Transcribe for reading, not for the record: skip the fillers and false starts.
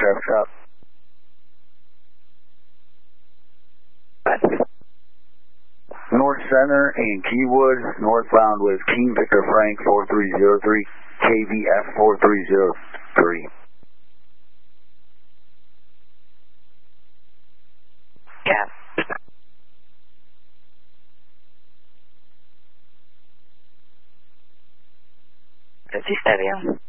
traffic up. North Center and Keywood, northbound with King Victor Frank 4303, KVF 4303. Yeah. Sí, está bien.